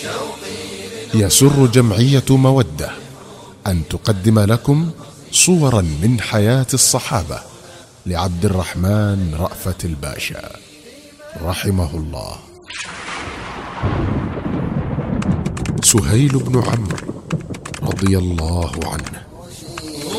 يسر جمعية مودة أن تقدم لكم صورا من حياة الصحابة لعبد الرحمن رأفت الباشا رحمه الله. سهيل بن عمرو رضي الله عنه